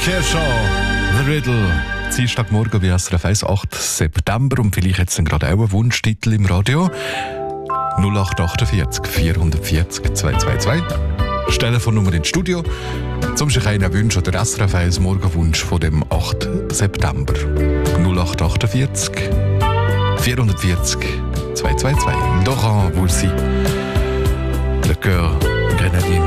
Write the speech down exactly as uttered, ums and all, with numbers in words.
Kershaw, The Riddle. Dienstagmorgen bei S R F eins, achter September. Und vielleicht hat es dann gerade auch einen Wunschtitel im Radio. null acht achtundvierzig vierhundertvierzig zweihundertzweiundzwanzig. Telefonnummer ins Studio. Zum sich einen Wunsch oder S R F eins Morgenwunsch von dem achten September. null acht achtundvierzig vierhundertvierzig zweihundertzweiundzwanzig. Laurent Voulzy, Le Cœur Grenadine.